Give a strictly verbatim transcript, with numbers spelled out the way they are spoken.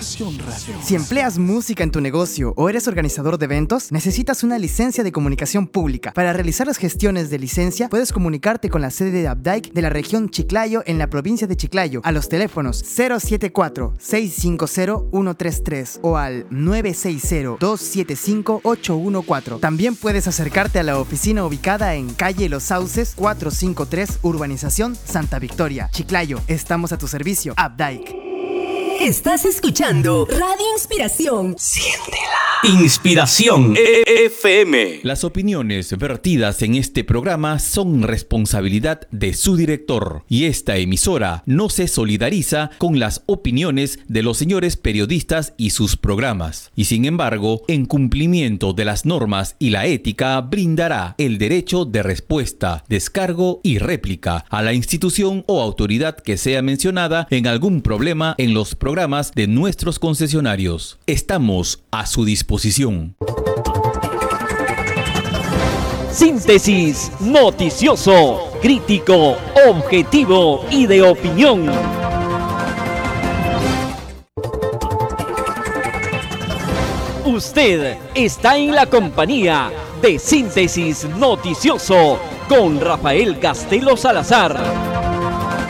Inspiración Radio. Si empleas música en tu negocio o eres organizador de eventos, necesitas una licencia de comunicación pública. Para realizar las gestiones de licencia, puedes comunicarte con la sede de Abdaic de la región Chiclayo en la provincia de Chiclayo a los teléfonos cero siete cuatro, seis cinco cero, uno tres tres o al nueve seis cero, dos siete cinco, ocho uno cuatro. También puedes acercarte a la oficina ubicada en calle Los Sauces cuatrocientos cincuenta y tres, Urbanización Santa Victoria, Chiclayo. Estamos a tu servicio, Abdaic. Estás escuchando Radio Inspiración. Siéntela. Inspiración F M. Las opiniones vertidas en este programa son responsabilidad de su director y esta emisora no se solidariza con las opiniones de los señores periodistas y sus programas. Y sin embargo, en cumplimiento de las normas y la ética, brindará el derecho de respuesta, descargo y réplica a la institución o autoridad que sea mencionada en algún problema en los programas de nuestros concesionarios. Estamos a su disposición. Síntesis noticioso, crítico, objetivo y de opinión. Usted está en la compañía de Síntesis noticioso con Rafael Castelo Salazar.